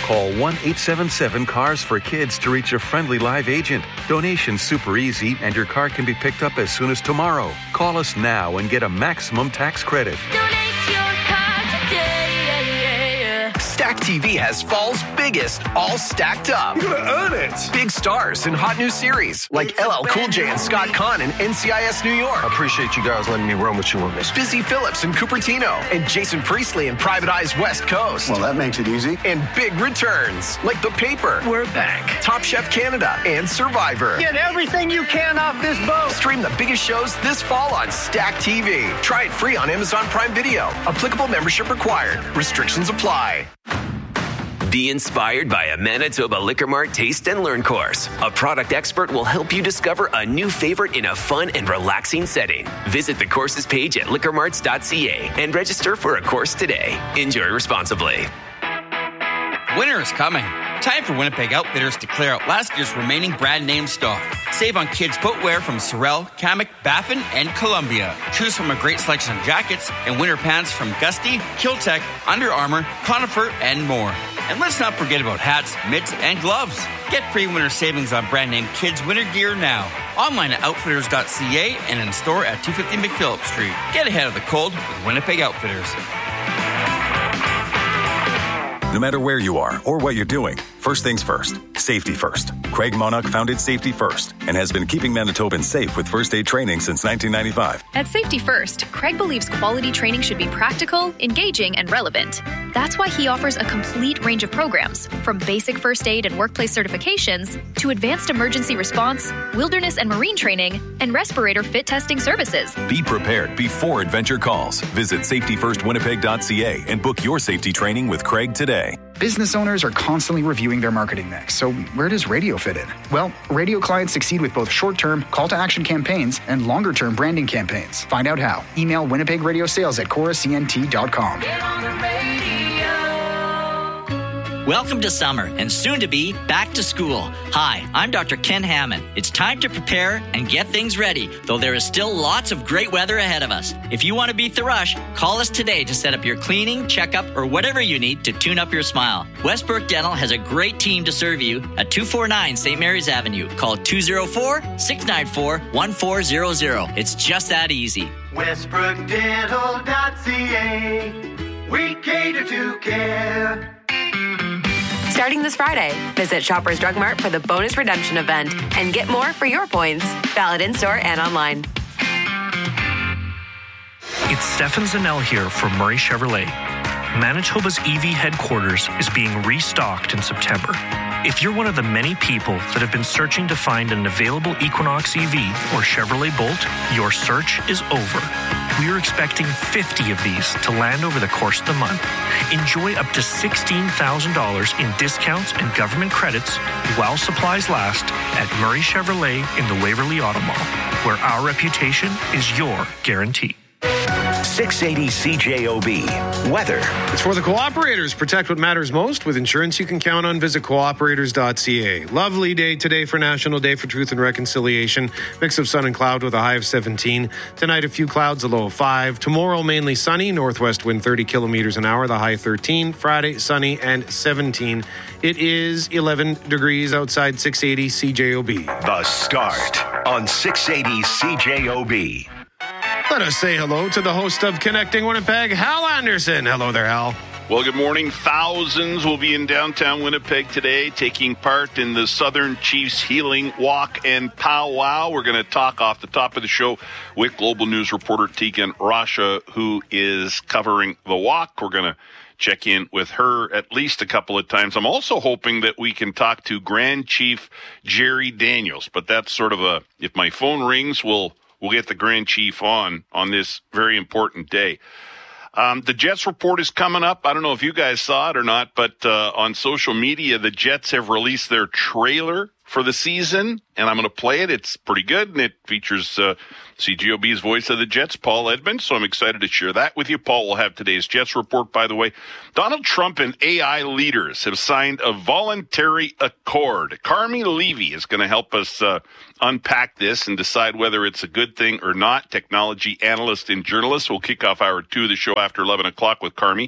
Call 1-877-CARS-FOR-KIDS to reach a friendly live agent. Donation's super easy, and your car can be picked up as soon as tomorrow. Call us now and get a maximum tax credit. Donate your car today. Stack TV has fall's biggest, all stacked up. You're gonna earn it. Big stars in hot new series like LL Cool J and Scott Conn in NCIS New York. I appreciate you guys letting me run with you on this. Busy Phillips in Cupertino and Jason Priestley in Private Eye's West Coast. Well, that makes it easy. And big returns like The Paper. We're back. Top Chef Canada and Survivor. Get everything you can off this boat. Stream the biggest shows this fall on Stack TV. Try it free on Amazon Prime Video. Applicable membership required. Restrictions apply. Be inspired by a Manitoba Liquor Mart Taste and Learn course. A product expert will help you discover a new favorite in a fun and relaxing setting. Visit the courses page at liquormarts.ca and register for a course today. Enjoy responsibly. Winter is coming. Time for Winnipeg Outfitters to clear out last year's remaining brand name stock. Save on kids' footwear from Sorel, Kamek, Baffin, and Columbia. Choose from a great selection of jackets and winter pants from Gusty, Kiltech, Under Armour, Conifer, and more. And let's not forget about hats, mitts, and gloves. Get free winter savings on brand name kids' winter gear now. Online at outfitters.ca and in store at 250 McPhillips Street. Get ahead of the cold with Winnipeg Outfitters. No matter where you are or what you're doing, first things first, safety first. Craig Monarch founded Safety First and has been keeping Manitobans safe with first aid training since 1995. At Safety First, Craig believes quality training should be practical, engaging, and relevant. That's why he offers a complete range of programs, from basic first aid and workplace certifications to advanced emergency response, wilderness and marine training, and respirator fit testing services. Be prepared before adventure calls. Visit safetyfirstwinnipeg.ca and book your safety training with Craig today. Business owners are constantly reviewing their marketing mix, so where does radio fit in? Well, radio clients succeed with both short-term call-to-action campaigns and longer-term branding campaigns. Find out how. Email winnipegradiosales@choruscnt.com. Get on the radio. Welcome to summer and soon to be back to school. Hi, I'm Dr. Ken Hammond. It's time to prepare and get things ready, though there is still lots of great weather ahead of us. If you want to beat the rush, call us today to set up your cleaning, checkup, or whatever you need to tune up your smile. Westbrook Dental has a great team to serve you at 249 St. Mary's Avenue. Call 204-694-1400. It's just that easy. WestbrookDental.ca. We cater to care. Starting this Friday, visit Shoppers Drug Mart for the bonus redemption event and get more for your points. Valid in-store and online. It's Stefan Zanel here from Murray Chevrolet. Manitoba's EV headquarters is being restocked in September. If you're one of the many people that have been searching to find an available Equinox EV or Chevrolet Bolt, your search is over. We are expecting 50 of these to land over the course of the month. Enjoy up to $16,000 in discounts and government credits while supplies last at Murray Chevrolet in the Waverly Auto Mall, where our reputation is your guarantee. 680 CJOB. Weather. It's for the Cooperators. Protect what matters most with insurance you can count on. Visit cooperators.ca. Lovely day today for National Day for Truth and Reconciliation. Mix of sun and cloud with a high of 17. Tonight, a few clouds, a low of 5. Tomorrow, mainly sunny. Northwest wind 30 kilometers an hour, the high 13. Friday, sunny and 17. It is 11 degrees outside 680 CJOB. The Start on 680 CJOB. Let us say hello to the host of Connecting Winnipeg, Hal Anderson. Hello there, Hal. Well, good morning. Thousands will be in downtown Winnipeg today, taking part in the Southern Chiefs Healing Walk and Powwow. We're going to talk off the top of the show with Global News reporter Tegan Rasha, who is covering the walk. We're going to check in with her at least a couple of times. I'm also hoping that we can talk to Grand Chief Jerry Daniels, but that's sort of a, if my phone rings, we'll get the Grand Chief on this very important day. The Jets report is coming up. I don't know if you guys saw it or not, but on social media, the Jets have released their trailer for the season, and I'm going to play it. It's pretty good, and it features CGOB's voice of the Jets, Paul Edmonds, so I'm excited to share that with you. Paul will have today's Jets report, by the way. Donald Trump and AI leaders have signed a voluntary accord. Carmi Levy is going to help us unpack this and decide whether it's a good thing or not. Technology analyst and journalist will kick off hour 2 of the show after 11 o'clock with Carmi.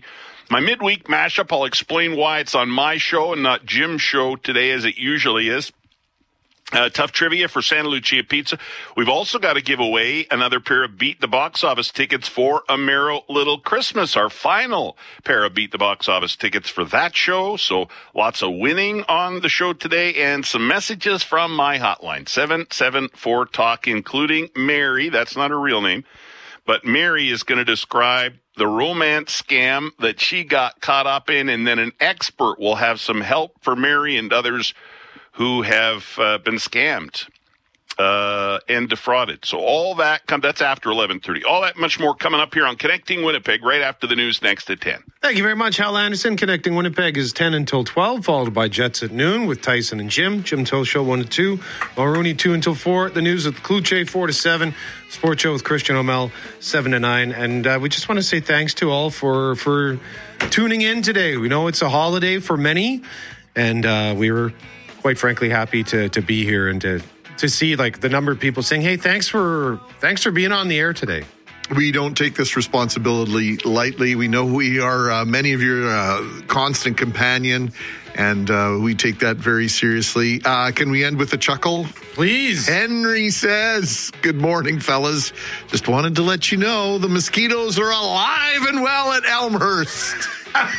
My midweek mashup, I'll explain why it's on my show and not Jim's show today as it usually is. Tough trivia for Santa Lucia Pizza. We've also got to give away another pair of Beat the Box Office tickets for A Merry Little Christmas, our final pair of Beat the Box Office tickets for that show. So lots of winning on the show today and some messages from my hotline, 774-TALK, including Mary. That's not her real name, but Mary is going to describe the romance scam that she got caught up in, and then an expert will have some help for Mary and others who have been scammed and defrauded. So all that that's after 11:30. All that much more coming up here on Connecting Winnipeg right after the news next at 10. Thank you very much, Hal Anderson. Connecting Winnipeg is 10 until 12, followed by Jets at noon with Tyson and Jim. Jim Till Show 1 to 2. Mulrooney 2 until 4. The news with Kluche 4 to 7. Sports Show with Christian O'Mel 7 to 9. And we just want to say thanks to all for tuning in today. We know it's a holiday for many, and we were quite frankly happy to be here and to see like the number of people saying, hey, thanks for being on the air today. We don't take this responsibility lightly. We know we are many of your constant companion, and we take that very seriously. Can we end with a chuckle? Please. Henry says, good morning, fellas. Just wanted to let you know the mosquitoes are alive and well at Elmhurst.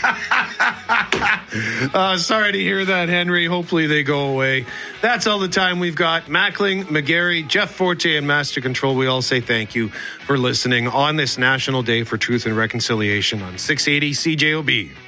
Sorry to hear that, Henry. Hopefully they go away. That's all the time we've got. Mackling, McGarry, Jeff Forte, and Master Control, we all say thank you for listening on this National Day for Truth and Reconciliation on 680 CJOB.